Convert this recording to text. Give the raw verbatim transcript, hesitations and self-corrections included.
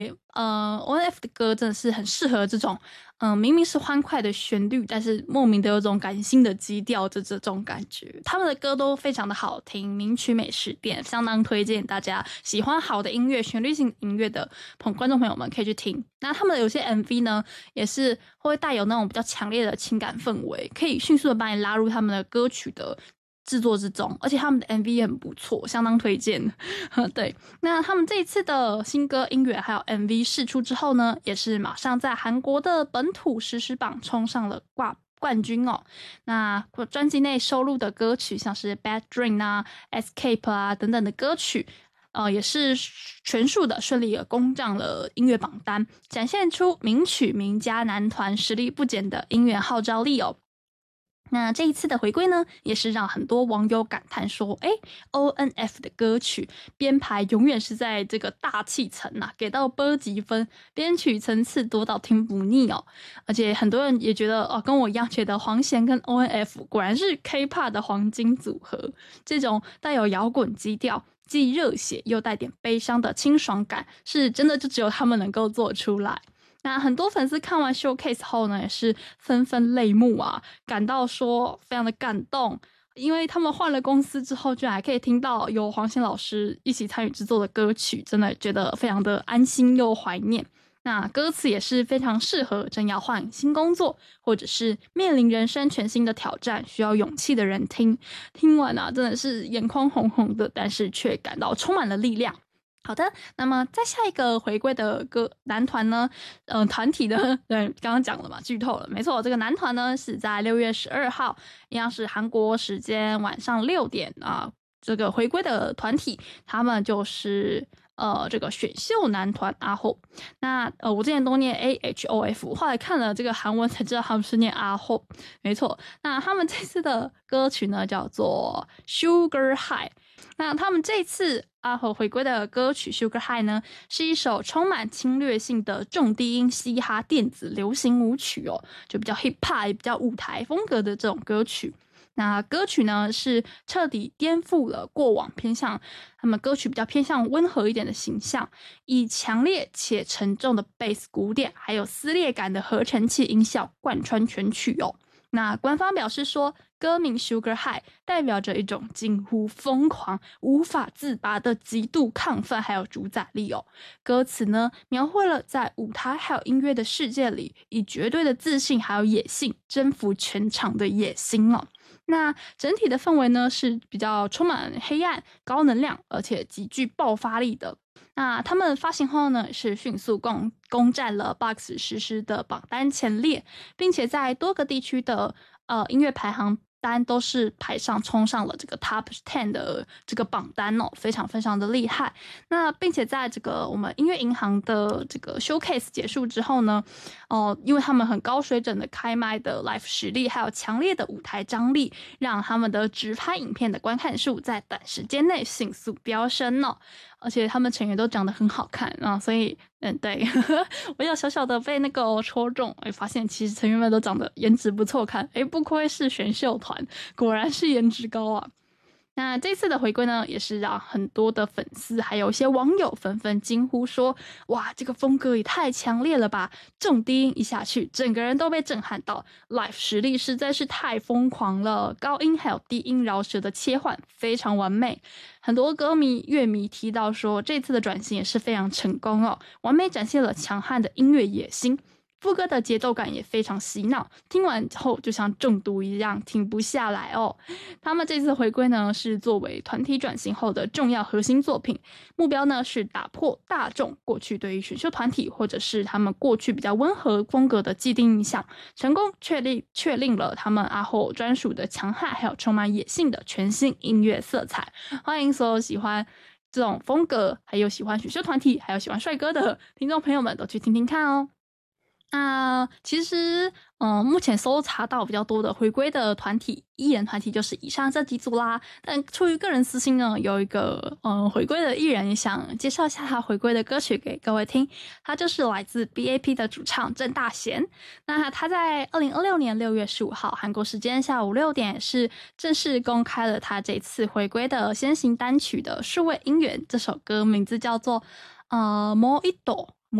呃 O N F 的歌真的是很适合这种嗯、呃，明明是欢快的旋律，但是莫名的有种感性的基调的这种感觉。他们的歌都非常的好听，名曲美食店相当推荐大家喜欢好的音乐、旋律性音乐的朋观众朋友们可以去听。那他们有些 M V 呢，也是会带有那种比较强烈的情感氛围，可以迅速的把你拉入他们的歌曲的制作之中，而且他们的 M V 也很不错，相当推荐。对，那他们这一次的新歌音乐还有 M V 释出之后呢，也是马上在韩国的本土实时榜冲上了挂冠军哦。那专辑内收录的歌曲像是 Bad Dream 啊、Escape 啊等等的歌曲，呃，也是全数的顺利的攻上了音乐榜单，展现出名曲名家男团实力不减的音乐号召力哦。那这一次的回归呢，也是让很多网友感叹说，诶 O N F 的歌曲编排永远是在这个大气层啊，给到波级分，编曲层次多到听不腻哦。而且很多人也觉得，哦，跟我一样觉得黄贤跟 O N F 果然是 K-pop 的黄金组合，这种带有摇滚基调，既热血又带点悲伤的清爽感，是真的就只有他们能够做出来。那很多粉丝看完 showcase 后呢，也是纷纷泪目啊，感到说非常的感动，因为他们换了公司之后，居然还可以听到有黄贤老师一起参与制作的歌曲，真的觉得非常的安心又怀念。那歌词也是非常适合正要换新工作，或者是面临人生全新的挑战，需要勇气的人听。听完啊，真的是眼眶红红的，但是却感到充满了力量。好的，那么再下一个回归的歌男团呢，嗯、呃，团体呢，对，刚刚讲了嘛，剧透了，没错，这个男团呢是在六月十二号，一样是韩国时间晚上六点啊、呃，这个回归的团体，他们就是呃这个选秀男团阿后。那呃我之前都念 A H O F， 后来看了这个韩文才知道他们是念阿后，没错。那他们这次的歌曲呢叫做 Sugar High。那他们这次阿后回归的歌曲 Sugar High 呢，是一首充满侵略性的重低音嘻哈电子流行舞曲哦，就比较 hip hop 比较舞台风格的这种歌曲。那歌曲呢是彻底颠覆了过往偏向他们歌曲比较偏向温和一点的形象，以强烈且沉重的贝斯鼓点还有撕裂感的合成器音效贯穿全曲哦。那官方表示说，歌名 Sugar High 代表着一种近乎疯狂、无法自拔的极度亢奋还有主宰力哦。歌词呢，描绘了在舞台还有音乐的世界里，以绝对的自信还有野性征服全场的野心哦。那整体的氛围呢，是比较充满黑暗、高能量，而且极具爆发力的。那他们发行后呢，是迅速攻攻占了 Box 实时的榜单前列，并且在多个地区的呃音乐排行单都是排上冲上了这个 Top 十 的这个榜单哦，非常非常的厉害。那并且在这个我们音乐银行的这个 showcase 结束之后呢，哦、呃，因为他们很高水准的开麦的 live 实力，还有强烈的舞台张力，让他们的直拍影片的观看数在短时间内迅速飙升哦。而且他们成员都长得很好看啊，所以嗯，对我有小小的被那个戳中，哎，发现其实成员们都长得颜值不错看，哎，不愧是选秀团，果然是颜值高啊。那这次的回归呢，也是让很多的粉丝还有一些网友纷纷惊呼说，哇，这个风格也太强烈了吧，重低音一下去，整个人都被震撼到， live 实力实在是太疯狂了，高音还有低音饶舌的切换非常完美。很多歌迷乐迷提到说，这次的转型也是非常成功哦，完美展现了强悍的音乐野心，副歌的节奏感也非常洗脑，听完后就像中毒一样停不下来哦。他们这次回归呢，是作为团体转型后的重要核心作品，目标呢是打破大众过去对于选秀团体或者是他们过去比较温和风格的既定印象，成功确立确立了他们阿后专属的强悍还有充满野性的全新音乐色彩。欢迎所有喜欢这种风格还有喜欢选秀团体还有喜欢帅哥的听众朋友们都去听听看哦。那其实，嗯、呃，目前搜查到比较多的回归的团体，艺人团体就是以上这几组啦。但出于个人私心呢，有一个嗯、呃、回归的艺人，也想介绍一下他回归的歌曲给各位听。他就是来自 B A P 的主唱郑大贤。那他在二零二六年六月十五号韩国时间下午六点，是正式公开了他这次回归的先行单曲的数位音源。这首歌名字叫做呃 Mojito。